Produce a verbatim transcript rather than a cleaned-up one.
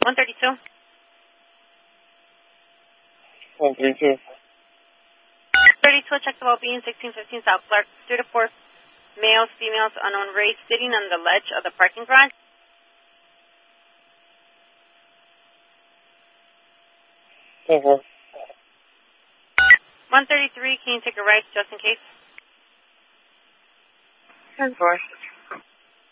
one thirty-two. one thirty-two. thirty-two, check the well-being, sixteen fifteen South Clark. Three to four males, females, unknown race, sitting on the ledge of the parking garage. Uh-huh. one thirty-three, can you take a right just in case? ten four.